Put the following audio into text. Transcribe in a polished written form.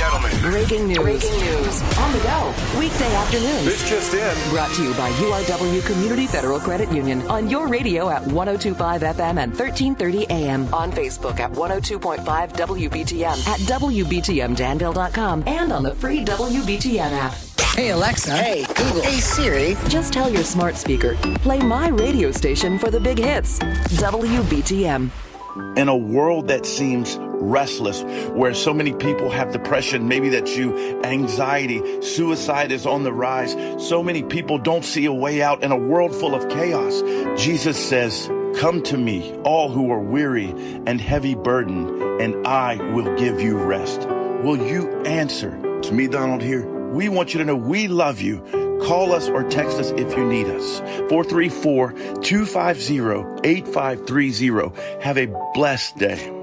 gentlemen. Breaking news. On the go. Weekday afternoons. This just in. Brought to you by URW Community Federal Credit Union. On your radio at 102.5 FM and 1330 AM. On Facebook at 102.5 WBTM. At WBTMDanville.com. And on the free WBTM app. Hey, Alexa. Hey, Google. Hey, Siri. Just tell your smart speaker, play my radio station for the big hits. WBTM. In a world that seems restless, where so many people have depression, maybe that's you, anxiety, suicide is on the rise. So many people don't see a way out in a world full of chaos. Jesus says, "Come to me, all who are weary and heavy burdened, and I will give you rest." Will you answer? It's me, Donald, here. We want you to know we love you. Call us or text us if you need us. 434-250-8530. Have a blessed day.